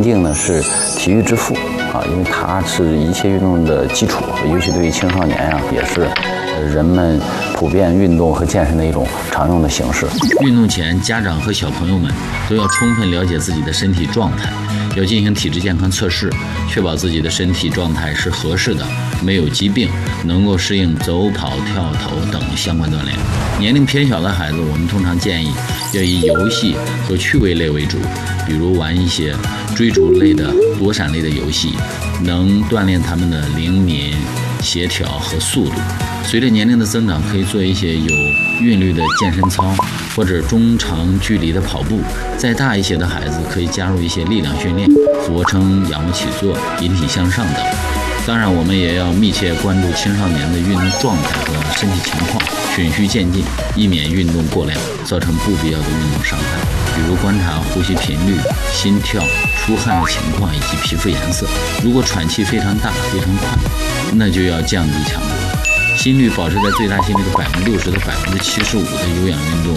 定呢是体育之父啊，因为它是一切运动的基础，尤其对于青少年呀，也是人们普遍运动和健身的一种常用的形式。 运动前，家长和小朋友们都要充分了解自己的身体状态，要进行体质健康测试，确保自己的身体状态是合适的，没有疾病，能够适应走跑、跳投等相关锻炼。年龄偏小的孩子，我们通常建议要以游戏和趣味类为主，比如玩一些追逐类的、躲闪类的游戏，能锻炼他们的灵敏、协调和速度。随着年龄的增长，可以做一些有韵律的健身操，或者中长距离的跑步。再大一些的孩子可以加入一些力量训练，俯卧撑、仰卧起坐、引体向上等。当然，我们也要密切关注青少年的运动状态和身体情况，循序渐进，以免运动过量造成不必要的运动伤害。比如观察呼吸频率、心跳、出汗的情况以及皮肤颜色。如果喘气非常大、非常快，那就要降低强度。心率保持在最大心率的60%到75%的有氧运动